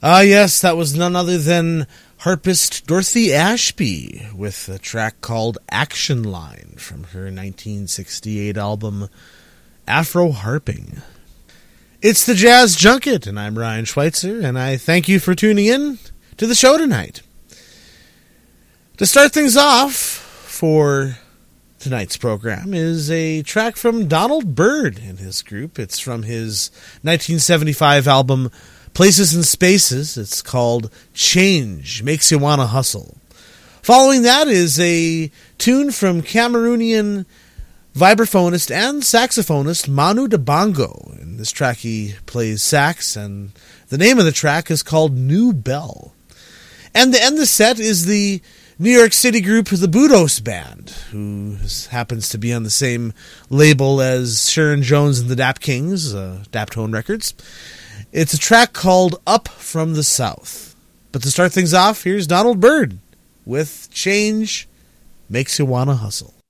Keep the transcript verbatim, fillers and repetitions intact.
Ah, yes, that was none other than harpist Dorothy Ashby with a track called Action Line from her nineteen sixty-eight album Afro Harping. It's the Jazz Junket, and I'm Ryan Schweitzer, and I thank you for tuning in to the show tonight. To start things off for tonight's program is a track from Donald Byrd and his group. It's from his nineteen seventy-five album Places and Spaces. It's called Change Makes You Wanna Hustle. Following that is a tune from Cameroonian vibraphonist and saxophonist Manu Dibango. In this track he plays sax, and the name of the track is called New Bell. And to end the set is the New York City group The Budos Band, who happens to be on the same label as Sharon Jones and the Dap Kings, uh, Daptone Records. It's a track called Up from the South. But to start things off, here's Donald Byrd with Change Makes You Wanna Hustle.